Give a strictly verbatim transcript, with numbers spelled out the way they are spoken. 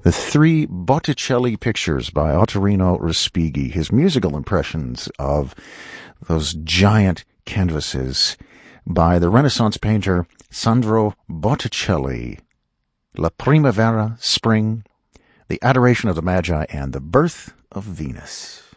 The three Botticelli pictures by Ottorino Respighi, his musical impressions of those giant canvases by the Renaissance painter Sandro Botticelli. La Primavera, Spring, The Adoration of the Magi, and The Birth of Venus.